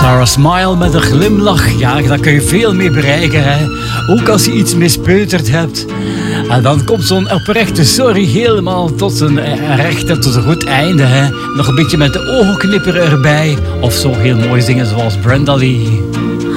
Sarah Smile met een glimlach, ja, daar kun je veel mee bereiken, hè. Ook als je iets mispeuterd hebt. En dan komt zo'n oprechte sorry helemaal tot een recht en tot een goed einde, hè. Nog een beetje met de ogenknipper erbij. Of zo heel mooi zingen zoals Brenda Lee.